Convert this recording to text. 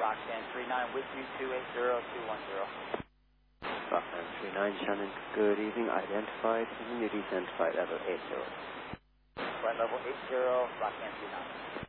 Roxanne 39 with you, 280210. Roxanne 39, Shannon, good evening. Identified, continue descent flight level 80. Flight level 80, Roxanne 39.